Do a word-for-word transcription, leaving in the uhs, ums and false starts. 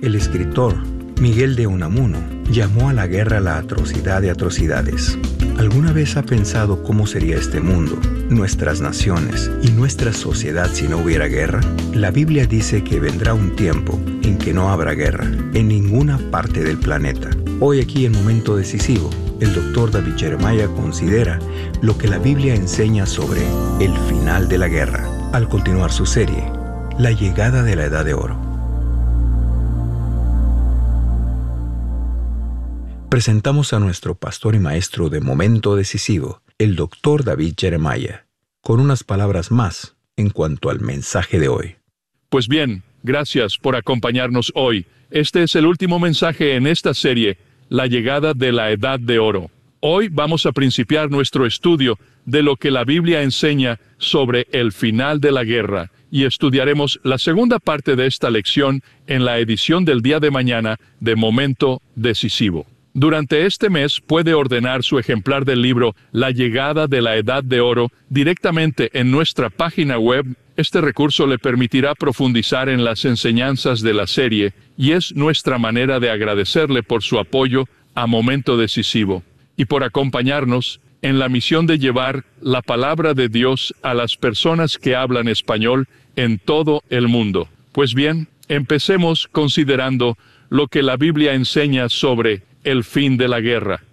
El escritor Miguel de Unamuno llamó a la guerra la atrocidad de atrocidades. ¿Alguna vez ha pensado cómo sería este mundo, nuestras naciones y nuestra sociedad si no hubiera guerra? La Biblia dice que vendrá un tiempo en que no habrá guerra en ninguna parte del planeta. Hoy aquí en Momento Decisivo, el doctor David Jeremiah considera lo que la Biblia enseña sobre el final de la guerra, al continuar su serie, La llegada de la Edad de Oro. Presentamos a nuestro pastor y maestro de Momento Decisivo, el doctor David Jeremiah, con unas palabras más en cuanto al mensaje de hoy. Pues bien, gracias por acompañarnos hoy. Este es el último mensaje en esta serie, La llegada de la Edad de Oro. Hoy vamos a principiar nuestro estudio de lo que la Biblia enseña sobre el final de la guerra, y estudiaremos la segunda parte de esta lección en la edición del día de mañana de Momento Decisivo. Durante este mes puede ordenar su ejemplar del libro La llegada de la Edad de Oro directamente en nuestra página web. Este recurso le permitirá profundizar en las enseñanzas de la serie y es nuestra manera de agradecerle por su apoyo a Momento Decisivo y por acompañarnos en la misión de llevar la palabra de Dios a las personas que hablan español en todo el mundo. Pues bien, empecemos considerando lo que la Biblia enseña sobre el fin de la guerra.